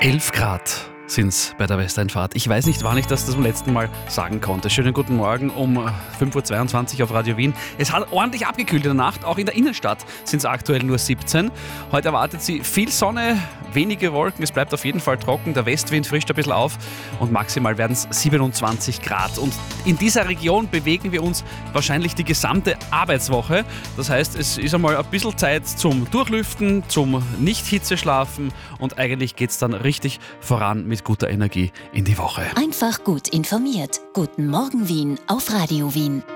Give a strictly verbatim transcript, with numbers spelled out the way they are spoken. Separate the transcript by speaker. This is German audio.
Speaker 1: elf Grad sind es bei der Westeinfahrt. Ich weiß nicht, wann ich das zum letzten Mal sagen konnte. Schönen guten Morgen um fünf Uhr zweiundzwanzig auf Radio Wien. Es hat ordentlich abgekühlt in der Nacht. Auch in der Innenstadt sind es aktuell nur siebzehn. Heute erwartet sie viel Sonne, wenige Wolken. Es bleibt auf jeden Fall trocken. Der Westwind frischt ein bisschen auf und maximal werden es siebenundzwanzig Grad. Und in dieser Region bewegen wir uns wahrscheinlich die gesamte Arbeitswoche. Das heißt, es ist einmal ein bisschen Zeit zum Durchlüften, zum Nicht-Hitzeschlafen und eigentlich geht es dann richtig voran mit guter Energie in die Woche.
Speaker 2: Einfach gut informiert. Guten Morgen Wien auf Radio Wien.